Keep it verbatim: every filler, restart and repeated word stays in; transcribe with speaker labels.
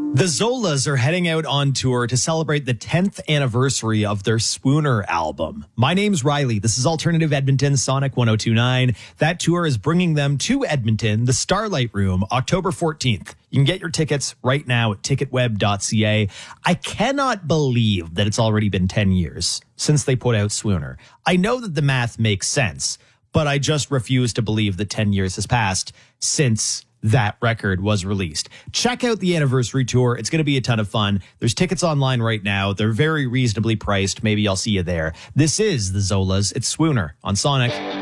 Speaker 1: The Zolas are heading out on tour to celebrate the tenth anniversary of their Swooner album. My name's Riley. This is Alternative Edmonton, Sonic one oh two point nine. That tour is bringing them to Edmonton, the Starlight Room, October fourteenth. You can get your tickets right now at ticket web dot c a. I cannot believe that it's already been ten years since they put out Swooner. I know that the math makes sense, but I just refuse to believe that ten years has passed since that record was released. Check out the anniversary tour. It's going to be a ton of fun. There's tickets online right now. They're very reasonably priced. Maybe I'll see you there. This is the Zolas. It's Swooner on Sonic.